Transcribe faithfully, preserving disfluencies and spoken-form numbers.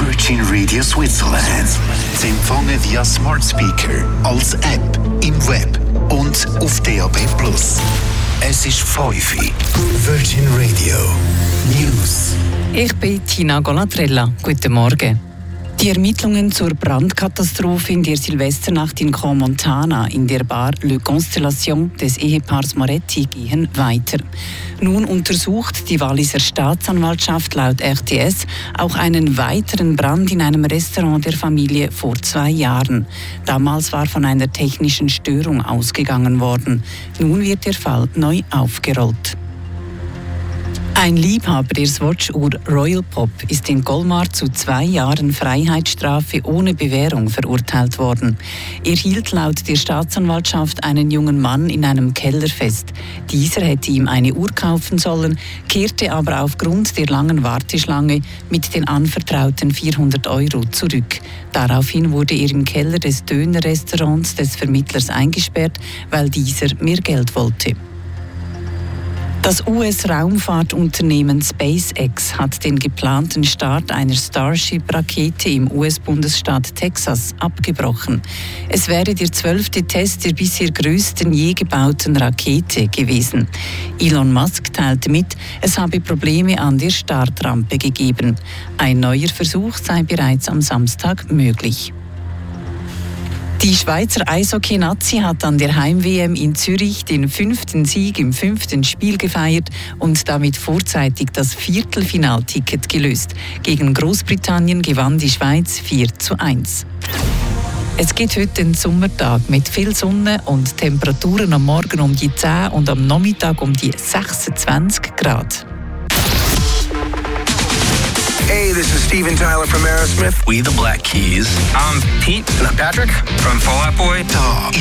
Virgin Radio Switzerland. Sie empfangen via Smart Speaker, als App, im Web und auf D A B plus. Es ist fünf Uhr. Virgin Radio News. Ich bin Tina Golatrella. Guten Morgen. Die Ermittlungen zur Brandkatastrophe in der Silvesternacht in Crans-Montana in der Bar Le Constellation des Ehepaars Moretti gehen weiter. Nun untersucht die Walliser Staatsanwaltschaft laut R T S auch einen weiteren Brand in einem Restaurant der Familie vor zwei Jahren. Damals war von einer technischen Störung ausgegangen worden. Nun wird der Fall neu aufgerollt. Ein Liebhaber der Swatch-Uhr Royal Pop ist in Colmar zu zwei Jahren Freiheitsstrafe ohne Bewährung verurteilt worden. Er hielt laut der Staatsanwaltschaft einen jungen Mann in einem Keller fest. Dieser hätte ihm eine Uhr kaufen sollen, kehrte aber aufgrund der langen Warteschlange mit den anvertrauten vierhundert Euro zurück. Daraufhin wurde er im Keller des Dönerrestaurants des Vermittlers eingesperrt, weil dieser mehr Geld wollte. Das U S-Raumfahrtunternehmen SpaceX hat den geplanten Start einer Starship-Rakete im U S-Bundesstaat Texas abgebrochen. Es wäre der zwölfte Test der bisher größten je gebauten Rakete gewesen. Elon Musk teilte mit, es habe Probleme an der Startrampe gegeben. Ein neuer Versuch sei bereits am Samstag möglich. Die Schweizer Eishockey-Nazi hat an der Heim-W M in Zürich den fünften Sieg im fünften Spiel gefeiert und damit vorzeitig das Viertelfinalticket gelöst. Gegen Großbritannien gewann die Schweiz vier zu eins. Es geht heute den Sommertag mit viel Sonne und Temperaturen am Morgen um die zehn und am Nachmittag um die sechsundzwanzig Grad. Hey, this is Steven Tyler from Aerosmith. We the Black Keys. I'm Pete. And I'm Patrick from Fall Out Boy. Da